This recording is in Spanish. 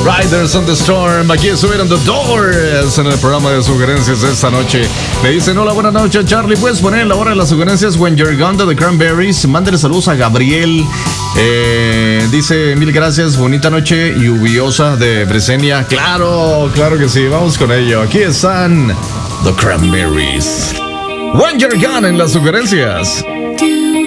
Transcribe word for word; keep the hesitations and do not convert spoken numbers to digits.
Riders on the Storm. Aquí estuvieron The Doors en el programa de sugerencias de esta noche. Me dicen, hola, buenas noches, Charlie. ¿Puedes poner la hora de las sugerencias When You're Gone de The Cranberries? Mándale saludos a Gabriel. Eh, dice, mil gracias, bonita noche lluviosa de Bresenia. Claro, claro que sí, vamos con ello. Aquí están The Cranberries. When You're Gone en las sugerencias.